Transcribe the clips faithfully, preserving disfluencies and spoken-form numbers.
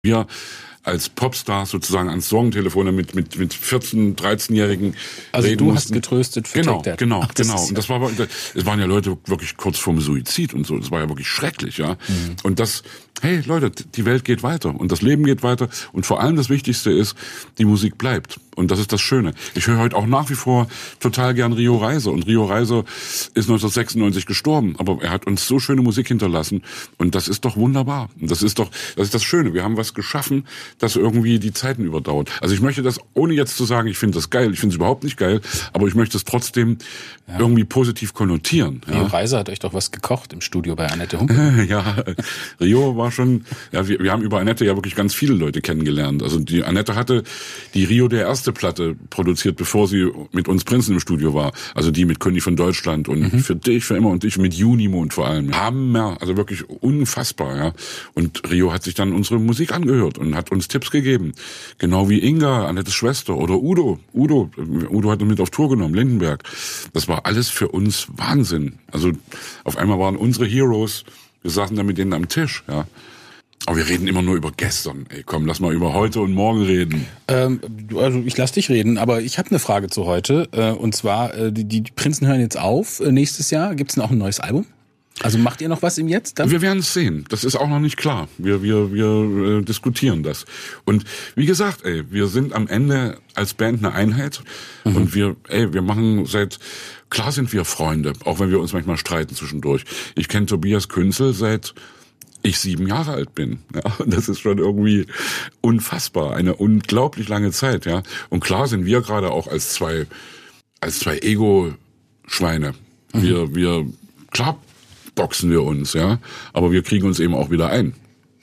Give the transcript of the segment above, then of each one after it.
Wir als Popstars sozusagen ans Sorgentelefon mit mit mit vierzehn-, dreizehnjährigen Also reden du mussten. hast getröstet für Genau, Take That. genau, Ach, das genau. ist- Und das war aber, es waren ja Leute wirklich kurz vorm Suizid und so. Das war ja wirklich schrecklich, ja. Mhm. Und das, hey Leute, die Welt geht weiter und das Leben geht weiter und vor allem das Wichtigste ist, die Musik bleibt. Und das ist das Schöne. Ich höre heute auch nach wie vor total gern Rio Reiser. Und Rio Reiser ist neunzehnhundertsechsundneunzig gestorben. Aber er hat uns so schöne Musik hinterlassen. Und das ist doch wunderbar. Und das ist doch, das ist das Schöne. Wir haben was geschaffen, das irgendwie die Zeiten überdauert. Also ich möchte das, ohne jetzt zu sagen, ich finde das geil. Ich finde es überhaupt nicht geil. Aber ich möchte es trotzdem ja. irgendwie positiv konnotieren. Rio ja. Reiser hat euch doch was gekocht im Studio bei Annette Humpe. Ja, Rio war schon, ja, wir, wir haben über Annette ja wirklich ganz viele Leute kennengelernt. Also die Annette hatte die Rio der erste Platte produziert, bevor sie mit uns Prinzen im Studio war. Also die mit König von Deutschland und mhm. für dich, für immer und dich mit Junimond vor allem. Hammer, also wirklich unfassbar, ja. Und Rio hat sich dann unsere Musik angehört und hat uns Tipps gegeben. Genau wie Inga, Annettes Schwester oder Udo. Udo, Udo hat uns mit auf Tour genommen, Lindenberg. Das war alles für uns Wahnsinn. Also auf einmal waren unsere Heroes, wir saßen da mit denen am Tisch, ja. Aber wir reden immer nur über gestern. Ey, komm, lass mal über heute und morgen reden. Ähm, also ich lass dich reden, aber ich habe eine Frage zu heute. Äh, und zwar, äh, die, die Prinzen hören jetzt auf äh, nächstes Jahr. Gibt's denn auch ein neues Album? Also macht ihr noch was im Jetzt? Dann? Wir werden es sehen. Das ist auch noch nicht klar. Wir wir wir äh, diskutieren das. Und wie gesagt, ey, wir sind am Ende als Band eine Einheit. Mhm. Und wir, ey, wir machen seit, klar sind wir Freunde, auch wenn wir uns manchmal streiten zwischendurch. Ich kenne Tobias Künzel seit ich sieben Jahre alt bin. Ja, das ist schon irgendwie unfassbar, eine unglaublich lange Zeit, ja. Und klar sind wir gerade auch als zwei, als zwei Ego-Schweine. Mhm. Wir, wir, klar boxen wir uns, ja, aber wir kriegen uns eben auch wieder ein.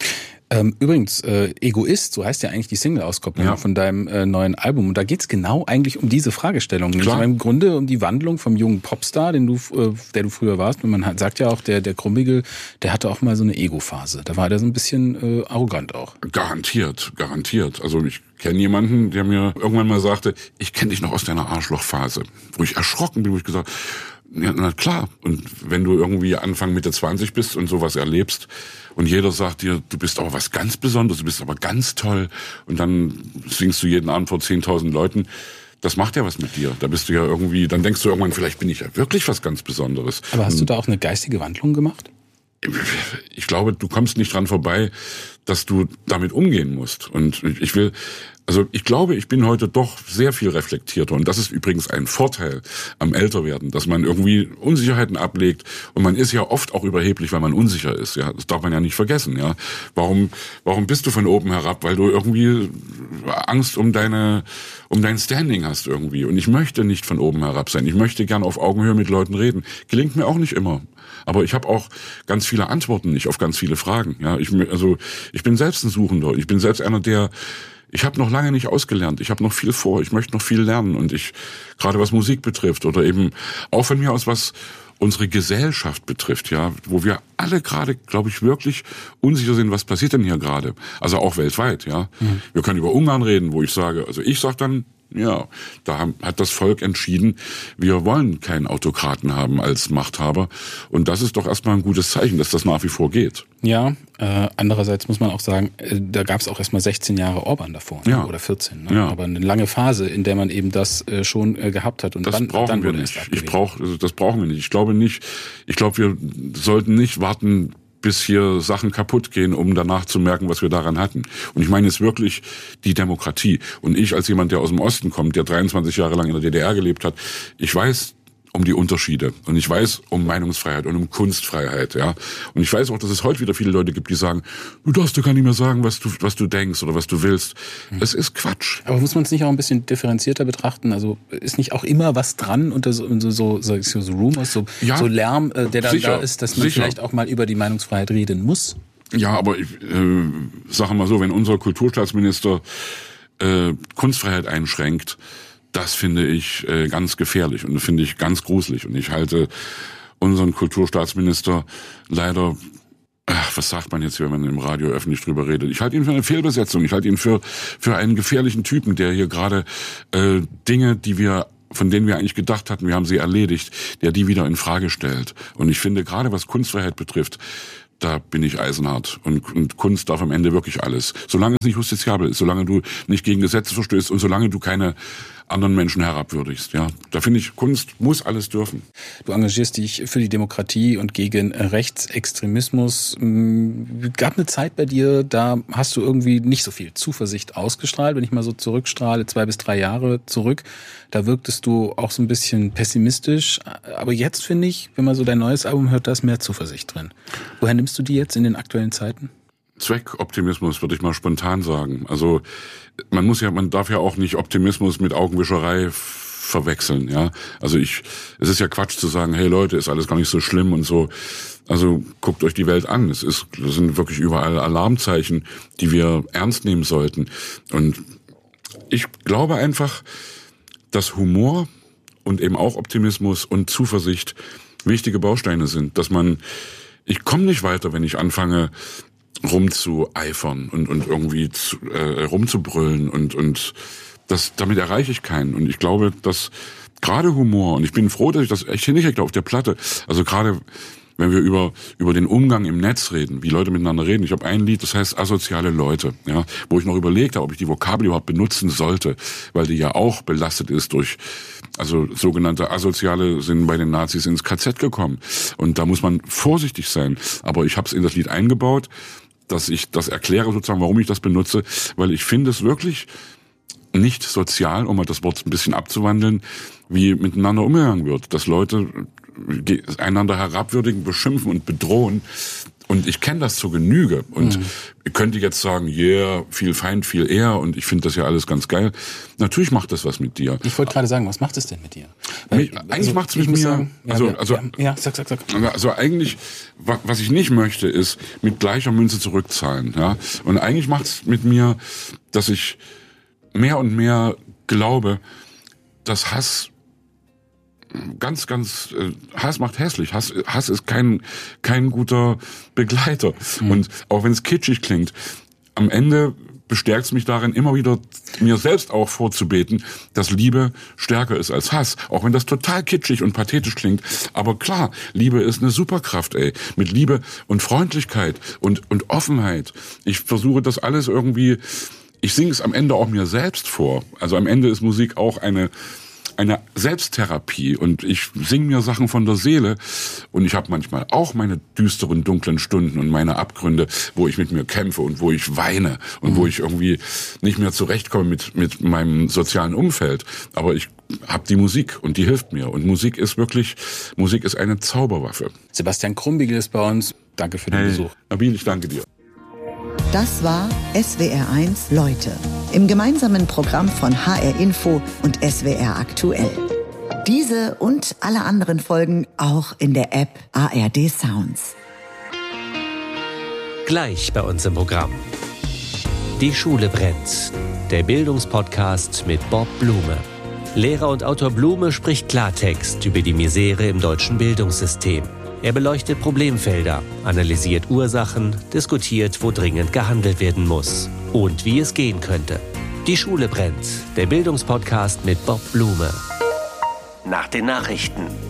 Ähm, übrigens, äh, Egoist, so heißt ja eigentlich die Single-Auskopplung ja. von deinem äh, neuen Album. Und da geht's genau eigentlich um diese Fragestellung. Nämlich im Grunde um die Wandlung vom jungen Popstar, den du, äh, der du früher warst. Und man hat, sagt ja auch, der, der Krummigel, der hatte auch mal so eine Ego-Phase. Da war der so ein bisschen äh, arrogant auch. Garantiert, garantiert. Also ich kenne jemanden, der mir irgendwann mal sagte, ich kenne dich noch aus deiner Arschlochphase. Wo ich erschrocken bin, wo ich gesagt ja, na klar. Und wenn du irgendwie Anfang Mitte zwanzig bist und sowas erlebst und jeder sagt dir, du bist aber was ganz Besonderes, du bist aber ganz toll und dann singst du jeden Abend vor zehntausend Leuten, das macht ja was mit dir. Da bist du ja irgendwie, dann denkst du irgendwann, vielleicht bin ich ja wirklich was ganz Besonderes. Aber hast du da auch eine geistige Wandlung gemacht? Ich glaube, du kommst nicht dran vorbei, dass du damit umgehen musst. Und ich will, also ich glaube, ich bin heute doch sehr viel reflektierter. Und das ist übrigens ein Vorteil am Älterwerden, dass man irgendwie Unsicherheiten ablegt. Und man ist ja oft auch überheblich, weil man unsicher ist. Ja, das darf man ja nicht vergessen. Ja, warum, warum bist du von oben herab? Weil du irgendwie Angst um deine, um dein Standing hast irgendwie. Und ich möchte nicht von oben herab sein. Ich möchte gerne auf Augenhöhe mit Leuten reden. Gelingt mir auch nicht immer. Aber ich habe auch ganz viele Antworten nicht auf ganz viele Fragen. Ja, ich also ich bin selbst ein Suchender. Ich bin selbst einer, der ich habe noch lange nicht ausgelernt. Ich habe noch viel vor. Ich möchte noch viel lernen und ich gerade was Musik betrifft oder eben auch von mir aus was unsere Gesellschaft betrifft, ja, wo wir alle gerade, glaube ich, wirklich unsicher sind, was passiert denn hier gerade? Also auch weltweit, ja. Mhm. Wir können über Ungarn reden, wo ich sage, also ich sage dann, ja, da hat das Volk entschieden, wir wollen keinen Autokraten haben als Machthaber. Und das ist doch erstmal ein gutes Zeichen, dass das nach wie vor geht. Ja, äh, andererseits muss man auch sagen, äh, da gab es auch erstmal sechzehn Jahre Orban davor, ne? Ja. Oder vierzehn. Ne? Ja. Aber eine lange Phase, in der man eben das äh, schon äh, gehabt hat. Und das dann, brauchen dann wir nicht. Ich brauch, also das brauchen wir nicht. Ich glaube nicht, ich glaube, wir sollten nicht warten, bis hier Sachen kaputt gehen, um danach zu merken, was wir daran hatten. Und ich meine jetzt wirklich die Demokratie. Und ich als jemand, der aus dem Osten kommt, der dreiundzwanzig Jahre lang in der D D R gelebt hat, ich weiß um die Unterschiede. Und ich weiß um Meinungsfreiheit und um Kunstfreiheit, ja. Und ich weiß auch, dass es heute wieder viele Leute gibt, die sagen, du darfst ja gar nicht mehr sagen, was du, was du denkst oder was du willst. Mhm. Es ist Quatsch. Aber muss man es nicht auch ein bisschen differenzierter betrachten? Also ist nicht auch immer was dran unter so, so, so, so, so Rumors, so, ja, so Lärm, äh, der dann sicher, da ist, dass man sicher. vielleicht auch mal über die Meinungsfreiheit reden muss? Ja, aber ich äh, sage mal so, wenn unser Kulturstaatsminister äh, Kunstfreiheit einschränkt, das finde ich äh, ganz gefährlich und finde ich ganz gruselig. Und ich halte unseren Kulturstaatsminister leider, ach, was sagt man jetzt, wenn man im Radio öffentlich drüber redet? Ich halte ihn für eine Fehlbesetzung. Ich halte ihn für für einen gefährlichen Typen, der hier gerade äh, Dinge, die wir von denen wir eigentlich gedacht hatten, wir haben sie erledigt, der die wieder in Frage stellt. Und ich finde, gerade was Kunstfreiheit betrifft, da bin ich eisenhart. Und, und Kunst darf am Ende wirklich alles. Solange es nicht justiziabel ist, solange du nicht gegen Gesetze verstößt und solange du keine anderen Menschen herabwürdigst. Ja, da finde ich, Kunst muss alles dürfen. Du engagierst dich für die Demokratie und gegen Rechtsextremismus. Gab eine Zeit bei dir, da hast du irgendwie nicht so viel Zuversicht ausgestrahlt. Wenn ich mal so zurückstrahle, zwei bis drei Jahre zurück, da wirktest du auch so ein bisschen pessimistisch. Aber jetzt finde ich, wenn man so dein neues Album hört, da ist mehr Zuversicht drin. Woher nimmst du die jetzt in den aktuellen Zeiten? Zweckoptimismus, würde ich mal spontan sagen. Also man muss ja, man darf ja auch nicht Optimismus mit Augenwischerei verwechseln, ja. Also ich, es ist ja Quatsch zu sagen, hey Leute, ist alles gar nicht so schlimm und so. Also guckt euch die Welt an. Es ist, das sind wirklich überall Alarmzeichen, die wir ernst nehmen sollten. Und ich glaube einfach, dass Humor und eben auch Optimismus und Zuversicht wichtige Bausteine sind, dass man, ich komme nicht weiter, wenn ich anfange, rumzueifern und, und irgendwie zu, äh, rumzubrüllen und, und das, damit erreiche ich keinen. Und ich glaube, dass gerade Humor, und ich bin froh, dass ich das echt hinkriege auf der Platte, also gerade wenn wir über über den Umgang im Netz reden, wie Leute miteinander reden. Ich habe ein Lied, das heißt Asoziale Leute, ja, wo ich noch überlegt habe, ob ich die Vokabel überhaupt benutzen sollte, weil die ja auch belastet ist durch, also sogenannte Asoziale sind bei den Nazis ins K Z gekommen. Und da muss man vorsichtig sein. Aber ich habe es in das Lied eingebaut, dass ich das erkläre sozusagen, warum ich das benutze, weil ich finde es wirklich nicht sozial, um mal das Wort ein bisschen abzuwandeln, wie miteinander umgegangen wird, dass Leute einander herabwürdigen, beschimpfen und bedrohen. Und ich kenne das zur Genüge. Und mhm. ich könnte jetzt sagen, yeah, viel Feind, viel eher. Und ich finde das ja alles ganz geil. Natürlich macht das was mit dir. Ich wollte gerade sagen, was macht es denn mit dir? Weil, Mich, eigentlich also, macht es mit mir... Sagen, also, ja, also, ja, ja, sag, sag, sag. Also eigentlich, was ich nicht möchte, ist mit gleicher Münze zurückzahlen. Ja? Und eigentlich macht es mit mir, dass ich mehr und mehr glaube, dass Hass... Ganz, ganz, äh, Hass macht hässlich. Hass, Hass ist kein, kein guter Begleiter. Mhm. Und auch wenn es kitschig klingt, am Ende bestärkt es mich darin, immer wieder mir selbst auch vorzubeten, dass Liebe stärker ist als Hass. Auch wenn das total kitschig und pathetisch klingt. Aber klar, Liebe ist eine Superkraft, ey. Mit Liebe und Freundlichkeit und, und Offenheit. Ich versuche das alles irgendwie, ich singe es am Ende auch mir selbst vor. Also am Ende ist Musik auch eine, eine Selbsttherapie und ich singe mir Sachen von der Seele und ich habe manchmal auch meine düsteren, dunklen Stunden und meine Abgründe, wo ich mit mir kämpfe und wo ich weine und mhm. wo ich irgendwie nicht mehr zurechtkomme mit mit meinem sozialen Umfeld. Aber ich habe die Musik und die hilft mir und Musik ist wirklich, Musik ist eine Zauberwaffe. Sebastian Krumbiegel ist bei uns. Danke für den hey, Besuch. Nabil, ich danke dir. Das war S W R eins Leute im gemeinsamen Programm von H R Info und S W R Aktuell. Diese und alle anderen Folgen auch in der App A R D Sounds. Gleich bei uns im Programm. Die Schule brennt. Der Bildungspodcast mit Bob Blume. Lehrer und Autor Blume spricht Klartext über die Misere im deutschen Bildungssystem. Er beleuchtet Problemfelder, analysiert Ursachen, diskutiert, wo dringend gehandelt werden muss und wie es gehen könnte. Die Schule brennt, der Bildungspodcast mit Bob Blume. Nach den Nachrichten.